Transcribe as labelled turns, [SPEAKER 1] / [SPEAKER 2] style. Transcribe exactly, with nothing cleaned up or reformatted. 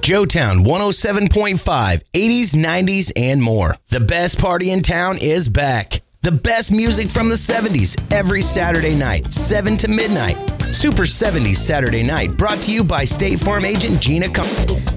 [SPEAKER 1] Joetown one oh seven point five, eighties, nineties, and more. The best party in town is back. The best music from the seventies every Saturday night, seven to midnight. Super seventies Saturday Night, brought to you by State Farm agent Gina Com-